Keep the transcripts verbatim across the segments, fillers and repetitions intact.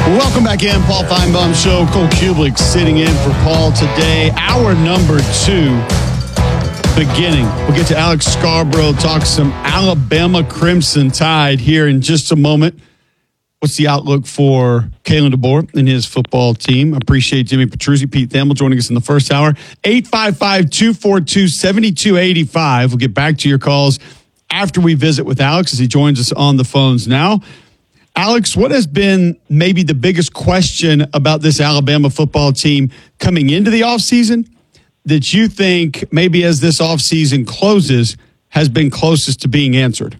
Welcome back in, Paul Feinbaum Show. Cole Kublik sitting in for Paul today. Hour number two beginning. We'll get to Alex Scarborough, talk some Alabama Crimson Tide here in just a moment. What's the outlook for Kalen DeBoer and his football team? Appreciate Jimmy Petruzzi, Pete Thamel joining us in the first hour. eight five five, two four two, seven two eight five. We'll get back to your calls after we visit with Alex as he joins us on the phones now. Alex, what has been maybe the biggest question about this Alabama football team coming into the offseason that you think maybe as this offseason closes has been closest to being answered?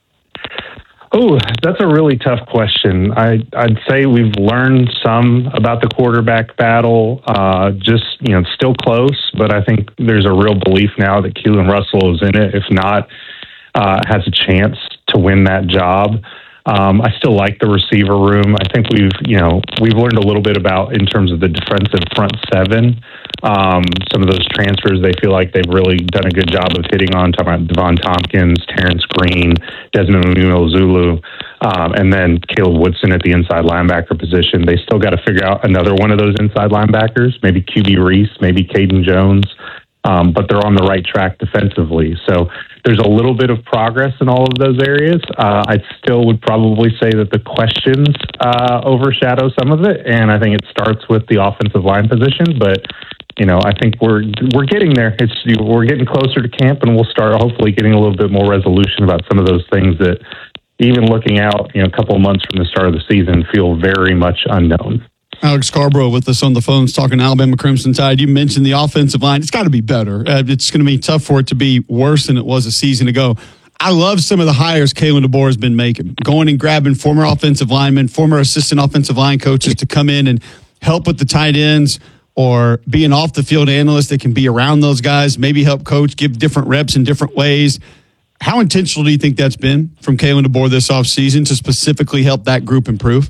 Oh, that's a really tough question. I, I'd say we've learned some about the quarterback battle, uh, just, you know, still close, but I think there's a real belief now that Keelan Russell is in it. If not, uh, has a chance to win that job. Um, I still like the receiver room. I think we've, you know, we've learned a little bit about in terms of the defensive front seven. Um, some of those transfers, they feel like they've really done a good job of hitting on. Talking about Devon Tompkins, Terrence Green, Desmond Zulu, um, and then Caleb Woodson at the inside linebacker position. They still got to figure out another one of those inside linebackers, maybe Q B Reese, maybe Caden Jones. Um, but they're on the right track defensively. So there's a little bit of progress in all of those areas. Uh, I still would probably say that the questions uh, overshadow some of it, and I think it starts with the offensive line position. But you know, I think we're we're getting there. It's we're getting closer to camp, and we'll start hopefully getting a little bit more resolution about some of those things that, even looking out, you know, a couple of months from the start of the season, feel very much unknown. Alex Scarborough with us on the phones talking Alabama Crimson Tide. You mentioned the offensive line. It's got to be better. Uh, it's going to be tough for it to be worse than it was a season ago. I love some of the hires Kalen DeBoer has been making, going and grabbing former offensive linemen, former assistant offensive line coaches to come in and help with the tight ends or be an off-the-field analyst that can be around those guys, maybe help coach, give different reps in different ways. How intentional do you think that's been from Kalen DeBoer this offseason to specifically help that group improve?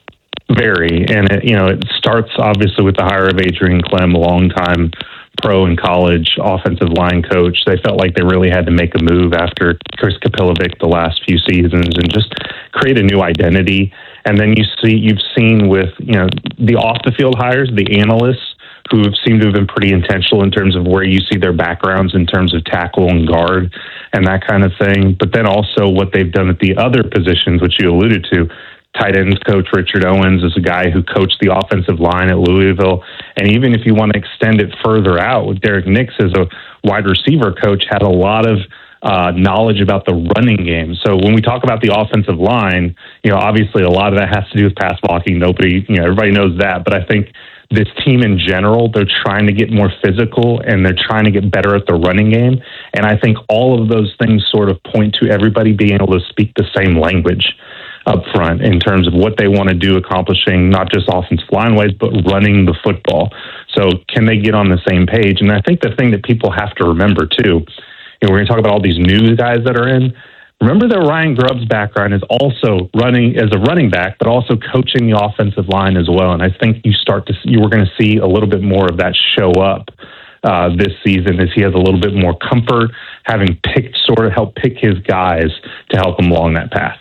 Very, and it, you know, it starts obviously with the hire of Adrian Clem, a longtime pro in college offensive line coach. They felt like they really had to make a move after Chris Kapilovic the last few seasons and just create a new identity. And then you see, you've seen with, you know, the off the field hires, the analysts who have seemed to have been pretty intentional in terms of where you see their backgrounds in terms of tackle and guard and that kind of thing. But then also what they've done at the other positions, which you alluded to. Tight ends coach Richard Owens is a guy who coached the offensive line at Louisville. And even if you want to extend it further out, with Derek Nix as a wide receiver coach, had a lot of uh, knowledge about the running game. So when we talk about the offensive line, you know, obviously a lot of that has to do with pass blocking. Nobody, you know, everybody knows that. But I think this team in general, they're trying to get more physical and they're trying to get better at the running game. And I think all of those things sort of point to everybody being able to speak the same language up front in terms of what they want to do, accomplishing not just offensive line wise, but running the football. So can they get on the same page? And I think the thing that people have to remember too, you know, we're going to talk about all these new guys that are in. Remember that Ryan Grubb's background is also running as a running back, but also coaching the offensive line as well. And I think you start to see, you were going to see a little bit more of that show up uh, this season as he has a little bit more comfort, having picked, sort of help pick his guys to help him along that path.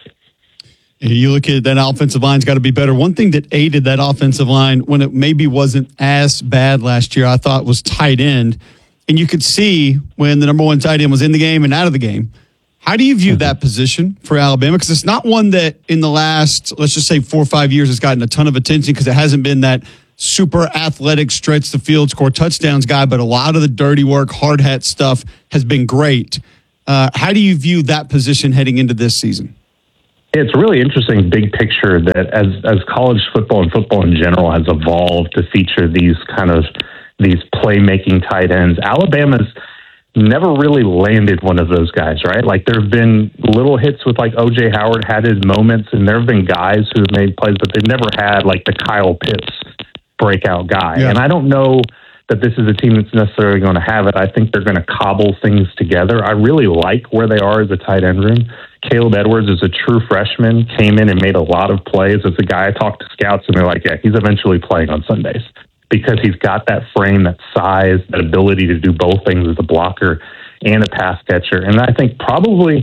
You look at that offensive line's got to be better. One thing that aided that offensive line when it maybe wasn't as bad last year, I thought was tight end. And you could see when the number one tight end was in the game and out of the game. How do you view that position for Alabama? Because it's not one that in the last, let's just say four or five years has gotten a ton of attention because it hasn't been that super athletic, stretch the field, score touchdowns guy, but a lot of the dirty work, hard hat stuff has been great. Uh, how do you view that position heading into this season? It's a really interesting big picture that as as college football and football in general has evolved to feature these kind of these playmaking tight ends, Alabama's never really landed one of those guys, right? Like there have been little hits with like O J Howard had his moments, and there have been guys who have made plays, but they've never had like the Kyle Pitts breakout guy. Yeah. And I don't know that this is a team that's necessarily going to have it. I think they're going to cobble things together. I really like where they are as a tight end room. Caleb Edwards is a true freshman, came in and made a lot of plays. As a guy I talked to scouts, and they're like, yeah, he's eventually playing on Sundays because he's got that frame, that size, that ability to do both things as a blocker and a pass catcher. And I think probably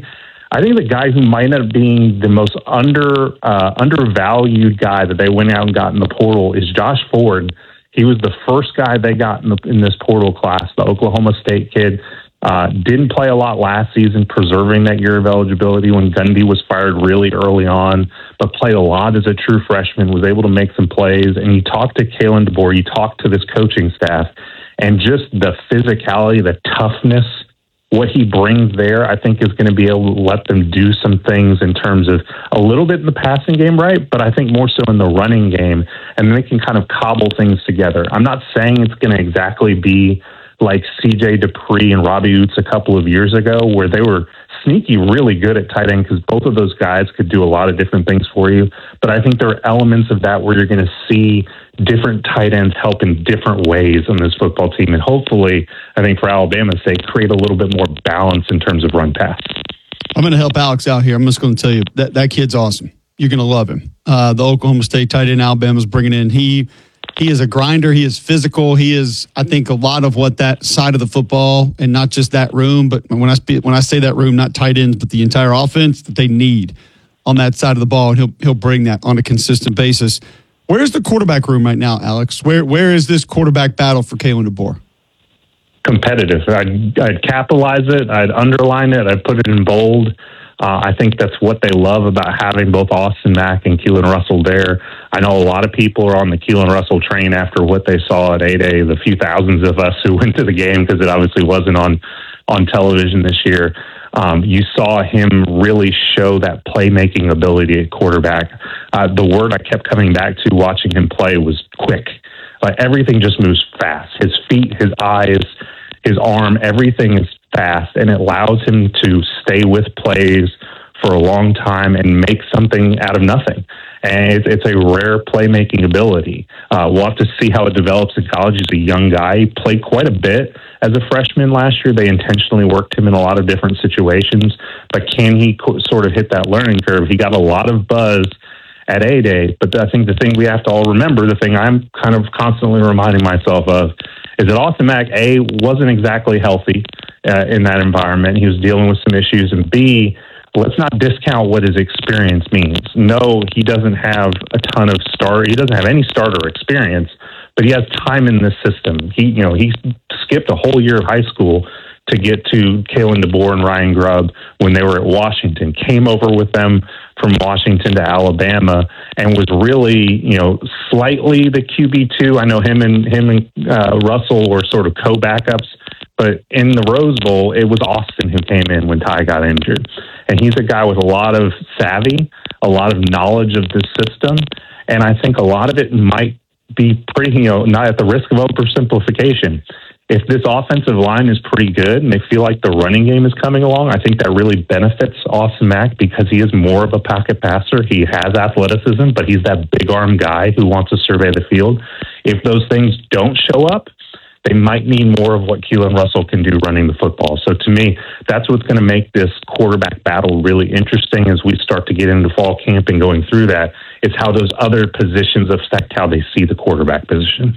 I think the guy who might end up being the most under uh, undervalued guy that they went out and got in the portal is Josh Ford. He was the first guy they got in, the, in this portal class, the Oklahoma State kid. Uh, didn't play a lot last season, preserving that year of eligibility when Gundy was fired really early on, but played a lot as a true freshman, was able to make some plays. And you talk to Kalen DeBoer, you talk to this coaching staff, and just the physicality, the toughness, what he brings there, I think is going to be able to let them do some things in terms of a little bit in the passing game, right? But I think more so in the running game, and they can kind of cobble things together. I'm not saying it's going to exactly be like C J Dupree and Robbie Oots a couple of years ago, where they were sneaky really good at tight end because both of those guys could do a lot of different things for you. But I think there are elements of that where you're going to see different tight ends help in different ways on this football team. And hopefully, I think for Alabama's sake, create a little bit more balance in terms of run pass. I'm going to help Alex out here. I'm just going to tell you that that kid's awesome. You're going to love him. Uh, the Oklahoma State tight end Alabama's bringing in. He He is a grinder. He is physical. He is, I think, a lot of what that side of the football, and not just that room, but when I speak, when I say that room, not tight ends, but the entire offense that they need on that side of the ball, and he'll he'll bring that on a consistent basis. Where's the quarterback room right now, Alex? Where where is this quarterback battle for Kalen DeBoer? Competitive. I'd, I'd capitalize it. I'd underline it. I'd put it in bold. Uh, I think that's what they love about having both Austin Mack and Keelan Russell there. I know a lot of people are on the Keelan Russell train after what they saw at A-Day, the few thousands of us who went to the game because it obviously wasn't on, on television this year. Um, you saw him really show that playmaking ability at quarterback. Uh, the word I kept coming back to watching him play was quick. Like everything just moves fast. His feet, his eyes, his arm, everything is fast, and it allows him to stay with plays for a long time and make something out of nothing. And it's, it's a rare playmaking ability. Uh, we'll have to see how it develops in college. He's a young guy. He played quite a bit as a freshman last year. They intentionally worked him in a lot of different situations, but can he co- sort of hit that learning curve? He got a lot of buzz at A-Day, but I think the thing we have to all remember, the thing I'm kind of constantly reminding myself of, is that Austin Mack, A, wasn't exactly healthy uh, in that environment. He was dealing with some issues, and B, let's not discount what his experience means. No, he doesn't have a ton of start. He doesn't have any starter experience, but he has time in this system. He, you know, he skipped a whole year of high school to get to Kalen DeBoer and Ryan Grubb when they were at Washington, came over with them from Washington to Alabama, and was really, you know, slightly the Q B two. I know him and him and uh, Russell were sort of co-backups, but in the Rose Bowl, it was Austin who came in when Ty got injured. And he's a guy with a lot of savvy, a lot of knowledge of this system, and I think a lot of it might be pretty, you know, not at the risk of oversimplification. If this offensive line is pretty good and they feel like the running game is coming along, I think that really benefits Austin Mack because he is more of a pocket passer. He has athleticism, but he's that big arm guy who wants to survey the field. If those things don't show up, they might need more of what Keelan Russell can do running the football. So to me, that's what's going to make this quarterback battle really interesting as we start to get into fall camp and going through that. It's how those other positions affect how they see the quarterback position.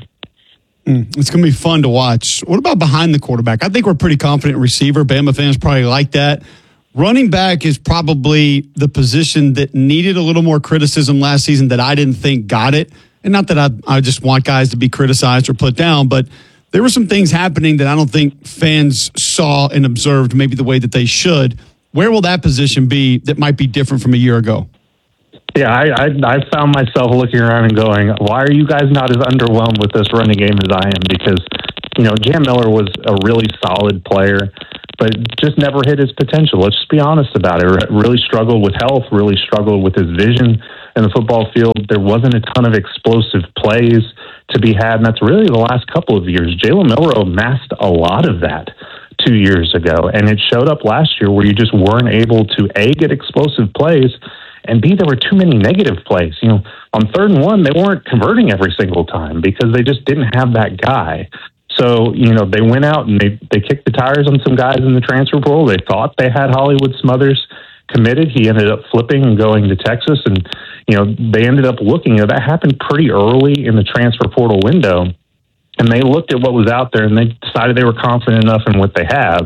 Mm, it's going to be fun to watch. What about behind the quarterback? I think we're pretty confident receiver. Bama fans probably like that. Running back is probably the position that needed a little more criticism last season that I didn't think got it. And not that I, I just want guys to be criticized or put down, but there were some things happening that I don't think fans saw and observed maybe the way that they should. Where will that position be that might be different from a year ago? Yeah, I, I I found myself looking around and going, why are you guys not as underwhelmed with this running game as I am? Because, you know, Jam Miller was a really solid player, but just never hit his potential. Let's just be honest about it. Really struggled with health, really struggled with his vision in the football field. There wasn't a ton of explosive plays to be had, and that's really the last couple of years. Jalen Milroe masked a lot of that two years ago, and it showed up last year where you just weren't able to, A, get explosive plays, and B, there were too many negative plays. You know, on third and one, they weren't converting every single time because they just didn't have that guy. So, you know, they went out and they, they kicked the tires on some guys in the transfer portal. They thought they had Hollywood Smothers committed. He ended up flipping and going to Texas. And, you know, they ended up looking, you know, that happened pretty early in the transfer portal window. And they looked at what was out there and they decided they were confident enough in what they have.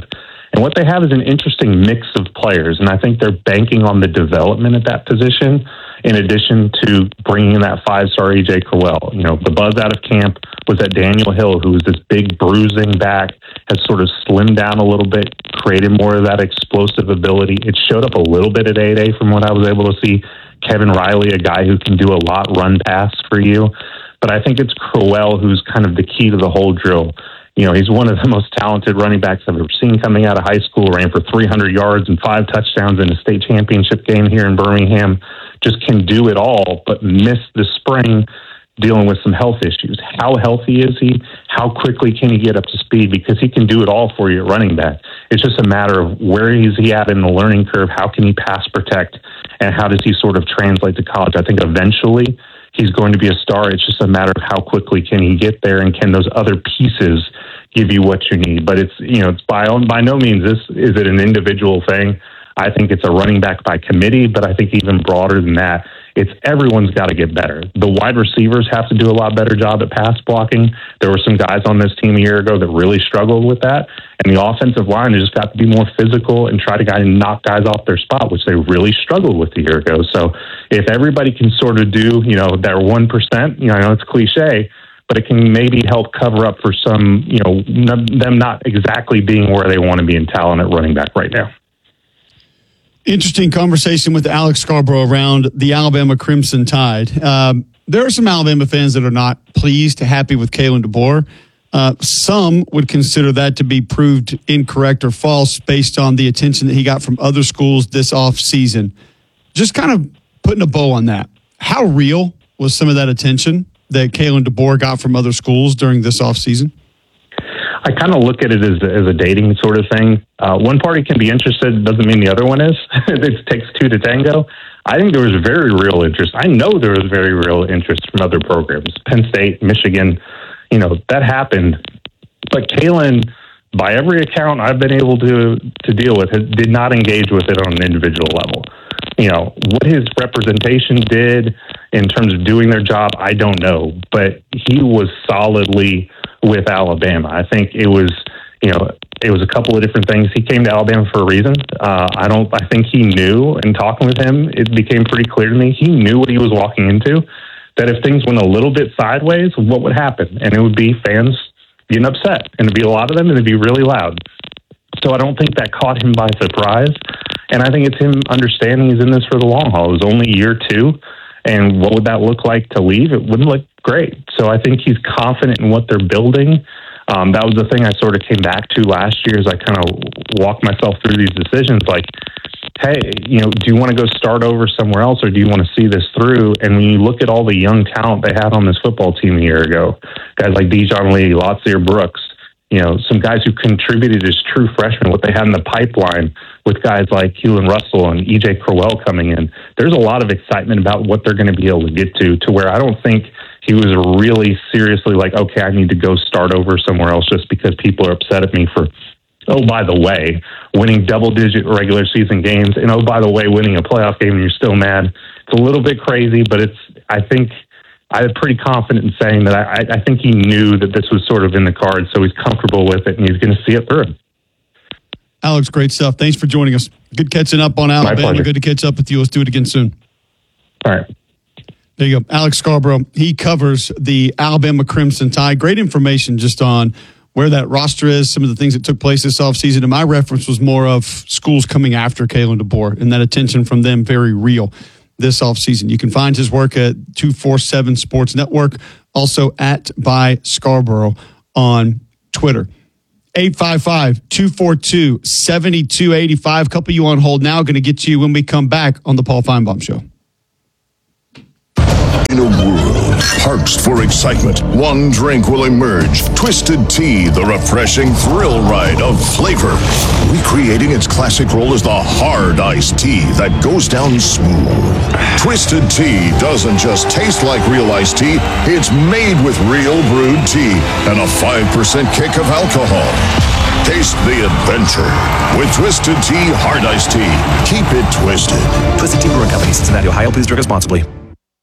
And what they have is an interesting mix of players, and I think they're banking on the development at that position in addition to bringing in that five-star E J Crowell. You know, the buzz out of camp was that Daniel Hill, who was this big bruising back, has sort of slimmed down a little bit, created more of that explosive ability. It showed up a little bit at eight A from what I was able to see. Kevin Riley, a guy who can do a lot run pass for you. But I think it's Crowell who's kind of the key to the whole drill. You know, he's one of the most talented running backs I've ever seen coming out of high school, ran for three hundred yards and five touchdowns in a state championship game here in Birmingham. Just can do it all, but missed the spring dealing with some health issues. How healthy is he? How quickly can he get up to speed? Because he can do it all for you at running back. It's just a matter of where is he at in the learning curve? How can he pass protect? And how does he sort of translate to college? I think eventually he's going to be a star. It's just a matter of how quickly can he get there, and can those other pieces give you what you need. But it's, you know, it's by by no means this is it an individual thing. I think it's a running back by committee, but I think even broader than that, it's everyone's got to get better. The wide receivers have to do a lot better job at pass blocking. There were some guys on this team a year ago that really struggled with that. And the offensive line has just got to be more physical and try to guy knock guys off their spot, which they really struggled with a year ago. So if everybody can sort of do, you know, their one percent, you know, I know it's cliche, but it can maybe help cover up for some, you know, n- them not exactly being where they want to be in talent at running back right now. Interesting conversation with Alex Scarborough around the Alabama Crimson Tide. Um, there are some Alabama fans that are not pleased, happy with Kalen DeBoer. Uh, some would consider that to be proved incorrect or false based on the attention that he got from other schools this offseason. Just kind of putting a bow on that. How real was some of that attention that Kalen DeBoer got from other schools during this offseason? I kind of look at it as, as a dating sort of thing. Uh, one party can be interested, doesn't mean the other one is. It takes two to tango. I think there was very real interest. I know there was very real interest from other programs. Penn State, Michigan, you know, that happened. But Kalen, by every account I've been able to, to deal with, has, did not engage with it on an individual level. You know, what his representation did in terms of doing their job, I don't know. But he was solidly with Alabama. I think it was, you know, it was a couple of different things. He came to Alabama for a reason. Uh, I don't, I think he knew, and talking with him, it became pretty clear to me, he knew what he was walking into, that if things went a little bit sideways, what would happen? And it would be fans getting upset, and it'd be a lot of them, and it'd be really loud. So I don't think that caught him by surprise. And I think it's him understanding he's in this for the long haul. It was only year two. And what would that look like to leave? It wouldn't look great. So I think he's confident in what they're building. Um, that was the thing I sort of came back to last year as I kind of walked myself through these decisions. Like, hey, you know, do you want to go start over somewhere else, or do you want to see this through? And when you look at all the young talent they had on this football team a year ago, guys like Dijon Lee, Latsier Brooks, you know, some guys who contributed as true freshmen, what they had in the pipeline with guys like Keelan Russell and E J Crowell coming in. There's a lot of excitement about what they're going to be able to get to, to where I don't think he was really seriously like, okay, I need to go start over somewhere else just because people are upset at me for, oh, by the way, winning double-digit regular season games, and oh, by the way, winning a playoff game and you're still mad. It's a little bit crazy, but it's, I think, I'm pretty confident in saying that I, I think he knew that this was sort of in the cards, so he's comfortable with it, and he's going to see it through. Alex, great stuff. Thanks for joining us. Good catching up on Alabama. Good to catch up with you. Let's do it again soon. All right. There you go. Alex Scarborough. He covers the Alabama Crimson Tide. Great information just on where that roster is, some of the things that took place this offseason. And my reference was more of schools coming after Kalen DeBoer, and that attention from them very real this offseason. You can find his work at two forty-seven Sports Network, also at By Scarborough on Twitter. eight five five, two four two, seven two eight five. A couple of you on hold now. Going to get to you when we come back on the Paul Feinbaum Show. In a world parched for excitement, one drink will emerge. Twisted Tea, the refreshing thrill ride of flavor. Recreating its classic role as the hard iced tea that goes down smooth. Twisted Tea doesn't just taste like real iced tea, it's made with real brewed tea and a five percent kick of alcohol. Taste the adventure with Twisted Tea Hard Iced Tea. Keep it twisted. Twisted Tea Brewing Company, Cincinnati, Ohio. Please drink responsibly.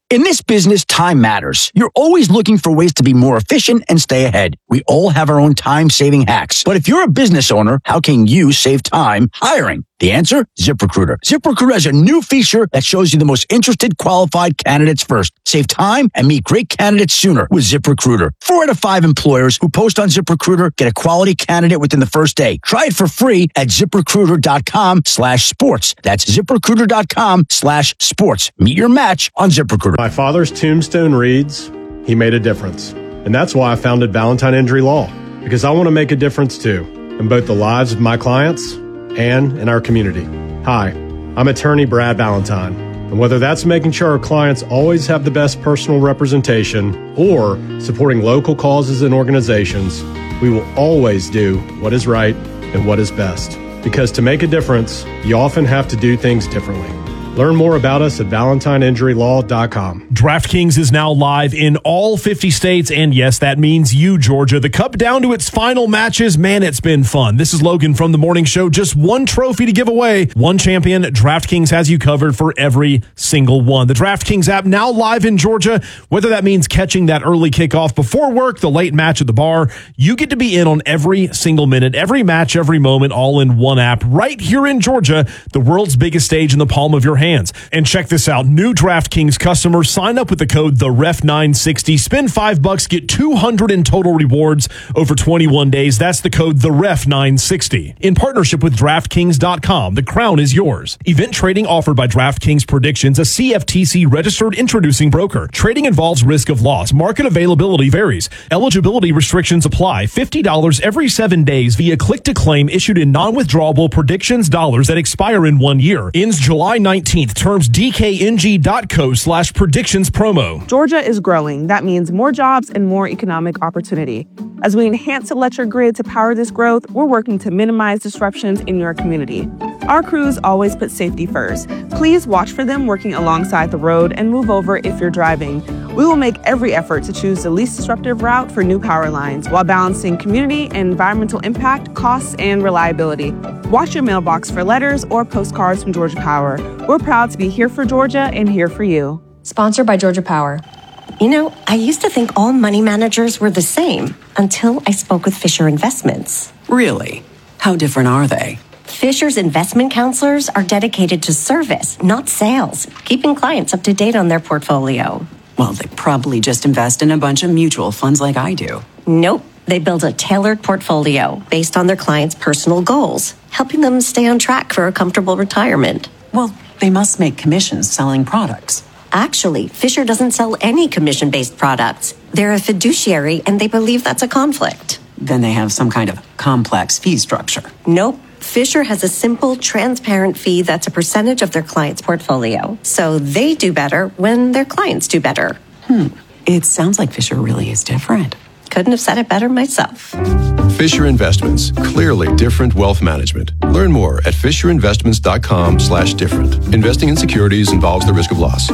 In this business, time matters. You're always looking for ways to be more efficient and stay ahead. We all have our own time-saving hacks. But if you're a business owner, how can you save time hiring? The answer? ZipRecruiter. ZipRecruiter has a new feature that shows you the most interested qualified candidates first. Save time and meet great candidates sooner with ZipRecruiter. Four out of five employers who post on ZipRecruiter get a quality candidate within the first day. Try it for free at ZipRecruiter.com slash sports. That's ZipRecruiter.com slash sports. Meet your match on ZipRecruiter. My father's tombstone reads, "He made a difference." And that's why I founded Valentine Injury Law, because I want to make a difference too, in both the lives of my clients and in our community. Hi, I'm attorney Brad Valentine, and whether that's making sure our clients always have the best personal representation or supporting local causes and organizations, we will always do what is right and what is best. Because to make a difference, you often have to do things differently. Learn more about us at valentine injury law dot com. DraftKings is now live in all fifty states, and yes, that means you, Georgia. The Cup down to its final matches. Man, it's been fun. This is Logan from The Morning Show. Just one trophy to give away. One champion. DraftKings has you covered for every single one. The DraftKings app now live in Georgia. Whether that means catching that early kickoff before work, the late match at the bar, you get to be in on every single minute, every match, every moment, all in one app right here in Georgia, the world's biggest stage in the palm of your hand. And check this out. New DraftKings customers sign up with the code the ref nine sixty. Spend five bucks, get two hundred in total rewards over twenty-one days. That's the code the ref nine sixty. In partnership with DraftKings dot com, the crown is yours. Event trading offered by DraftKings Predictions, a C F T C registered introducing broker. Trading involves risk of loss. Market availability varies. Eligibility restrictions apply. fifty dollars every seven days via click to claim issued in non-withdrawable predictions dollars that expire in one year. Ends July nineteenth. Terms D K N G dot co slash predictions promo. Georgia is growing. That means more jobs and more economic opportunity. As we enhance electric grid to power this growth, we're working to minimize disruptions in your community. Our crews always put safety first. Please watch for them working alongside the road and move over if you're driving. We will make every effort to choose the least disruptive route for new power lines while balancing community and environmental impact, costs, and reliability. Watch your mailbox for letters or postcards from Georgia Power. We're proud to be here for Georgia and here for you. Sponsored by Georgia Power. You know, I used to think all money managers were the same until I spoke with Fisher Investments. Really? How different are they? Fisher's investment counselors are dedicated to service, not sales, keeping clients up to date on their portfolio. Well, they probably just invest in a bunch of mutual funds like I do. Nope. They build a tailored portfolio based on their clients' personal goals, helping them stay on track for a comfortable retirement. Well, they must make commissions selling products. Actually, Fisher doesn't sell any commission-based products. They're a fiduciary, and they believe that's a conflict. Then they have some kind of complex fee structure. Nope. Fisher has a simple, transparent fee that's a percentage of their client's portfolio. So they do better when their clients do better. Hmm. It sounds like Fisher really is different. Couldn't have said it better myself. Fisher Investments. Clearly different wealth management. Learn more at fisher investments dot com slash different. Investing in securities involves the risk of loss.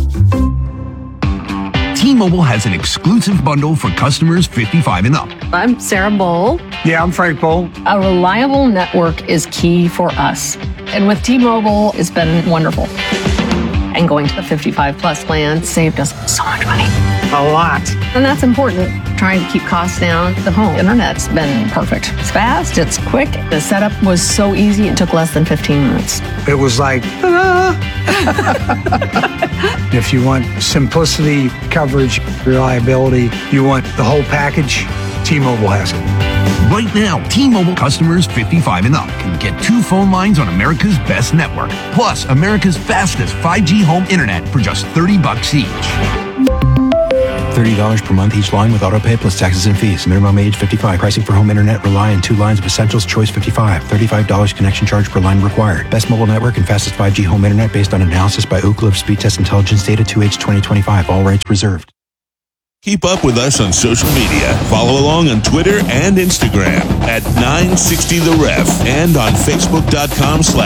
T-Mobile has an exclusive bundle for customers fifty-five and up. I'm Sarah Bowl. Yeah, I'm Frank Bowl. A reliable network is key for us. And with T-Mobile, it's been wonderful. And going to the fifty-five plus plan saved us so much money. A lot. And that's important. Trying to keep costs down. The home internet's been perfect. It's fast, it's quick. The setup was so easy, it took less than fifteen minutes. It was like, ta-da! If you want simplicity, coverage, reliability, you want the whole package, T-Mobile has it. Right now, T-Mobile customers fifty-five and up can get two phone lines on America's best network, plus America's fastest five G home internet for just thirty bucks each. thirty dollars per month each line with autopay plus taxes and fees. Minimum age fifty-five. Pricing for home internet rely on two lines of Essentials Choice fifty-five. thirty-five dollars connection charge per line required. Best mobile network and fastest five G home internet based on analysis by Ookla of Speed Test Intelligence Data two H twenty twenty-five. All rights reserved. Keep up with us on social media. Follow along on Twitter and Instagram at nine sixty The Ref and on Facebook.com slash